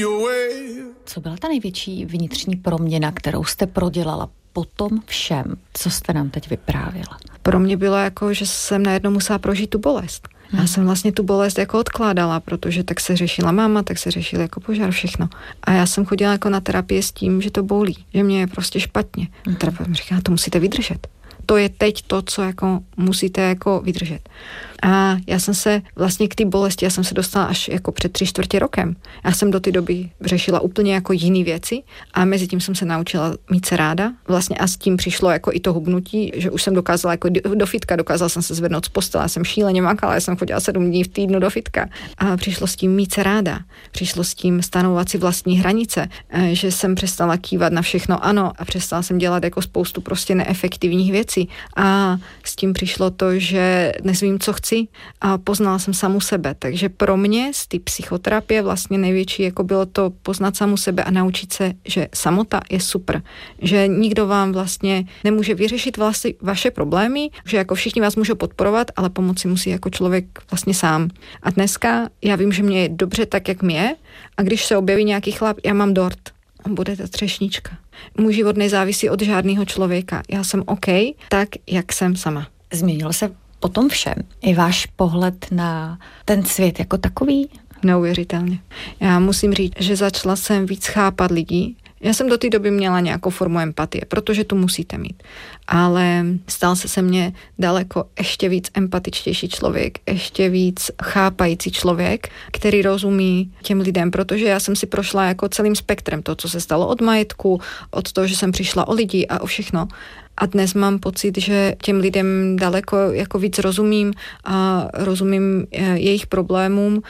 Co byla ta největší vnitřní proměna, kterou jste prodělala po tom všem, co jste nám teď vyprávěla? Pro mě bylo jako, že jsem najednou musela prožít tu bolest. Já jsem vlastně tu bolest jako odkládala, protože tak se řešila máma, tak se řešil jako požár, všechno. A já jsem chodila jako na terapii s tím, že to bolí, že mě je prostě špatně. Terapeut mi říká, to musíte vydržet. To je teď to, co jako musíte jako vydržet. A já jsem se vlastně k té bolesti, já jsem se dostala až jako před 3/4 rokem. Já jsem do té doby řešila úplně jako jiné věci a mezi tím jsem se naučila mít se ráda. Vlastně a s tím přišlo jako i to hubnutí, že už jsem dokázala jako do fitka, dokázala jsem se zvednout z postele, já jsem šíleně makala, já jsem chodila 7 dní v týdnu do fitka. A přišlo s tím mít se ráda. Přišlo s tím stanovovat si vlastní hranice, že jsem přestala kývat na všechno ano a přestala jsem dělat jako spoustu prostě neefektivních věcí. A s tím přišlo to, že dnes vím, co chci a poznala jsem samu sebe. Takže pro mě z té psychoterapie vlastně největší jako bylo to poznat samu sebe a naučit se, že samota je super. Že nikdo vám vlastně nemůže vyřešit vlastně vaše problémy, že jako všichni vás můžou podporovat, ale pomoci musí jako člověk vlastně sám. A dneska já vím, že mě je dobře tak, jak mi je a když se objeví nějaký chlap, já mám dort. A bude ta třešnička. Můj život nezávisí od žádného člověka. Já jsem OK, tak, jak jsem sama. Změnilo se po tom všem i váš pohled na ten svět jako takový? Neuvěřitelně. Já musím říct, že začala jsem víc chápat lidí. Já jsem do té doby měla nějakou formu empatie, protože tu musíte mít. Ale stal se mně daleko ještě víc empatičtější člověk, ještě víc chápající člověk, který rozumí těm lidem, protože já jsem si prošla jako celým spektrem to, co se stalo od majetku, od toho, že jsem přišla o lidi a o všechno. A dnes mám pocit, že těm lidem daleko jako víc rozumím a rozumím jejich problémům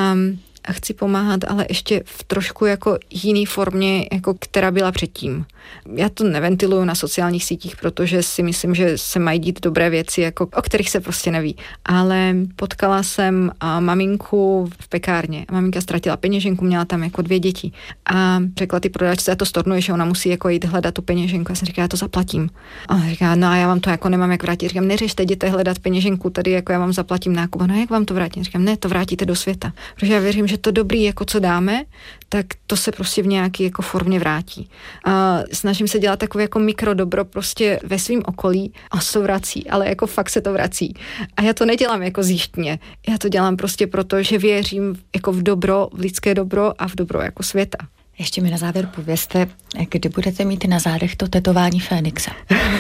a chci pomáhat, ale ještě v trošku jako jiný formě, jako která byla předtím. Já to neventiluju na sociálních sítích, protože si myslím, že se mají dít dobré věci, jako, o kterých se prostě neví. Ale potkala jsem maminku v pekárně. Maminka ztratila peněženku, měla tam jako 2 děti. A řekla ty prodavačce, já to stornuje, že ona musí jako jít hledat tu peněženku. Já jsem říkala, já to zaplatím. A ona říká, no a já vám to jako nemám jak vrátit. Říkám, neřešte, jděte hledat peněženku, tady jako já vám zaplatím nákup. No jak vám to vrátím? Říkám, ne, to vrátíte do světa. Protože já věřím, že to dobrý, jako co dáme, tak to se prostě v nějaký jako formě vrátí. A snažím se dělat takové jako mikrodobro prostě ve svém okolí a se to vrací, ale jako fakt se to vrací. A já to nedělám jako zjištně. Já to dělám prostě proto, že věřím jako v dobro, v lidské dobro a v dobro jako světa. Ještě mi na závěr povězte, kdy budete mít na zádech to tetování Fénixa.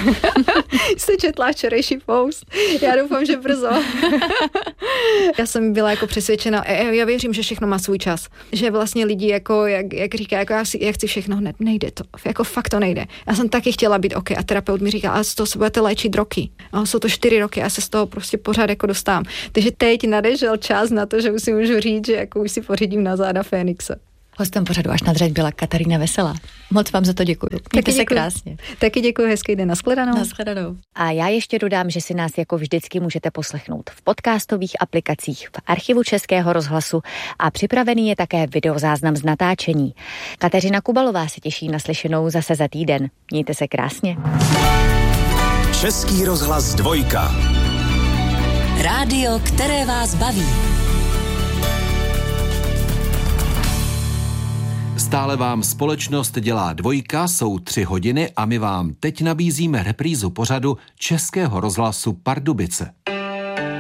Jste četla včerejší post? Já doufám, že brzo. Já jsem byla jako přesvědčena, já věřím, že všechno má svůj čas. Že vlastně lidi jako, jak říká, jako já chci všechno hned, nejde to. Jako fakt to nejde. Já jsem taky chtěla být OK a terapeut mi říká, ale z toho se budete léčit roky. A jsou to 4 roky a se z toho prostě pořád jako dostám. Takže teď nadešel čas na to, že už si můžu říct, že jako už si pořídím na záda Fénixe. Hostem pořadu Až na dřeň byla Katarína Veselá. Moc vám za to děkuju. Mějte se krásně. Taky děkuji, hezký den, nashledanou. Nashledanou. A já ještě dodám, že si nás jako vždycky můžete poslechnout v podcastových aplikacích, v archivu Českého rozhlasu a připravený je také videozáznam z natáčení. Kateřina Kubalová se těší na slyšenou zase za týden. Mějte se krásně. Český rozhlas 2. Rádio, které vás baví. Stále vám společnost dělá 2, jsou 3 hodiny a my vám teď nabízíme reprízu pořadu Českého rozhlasu Pardubice.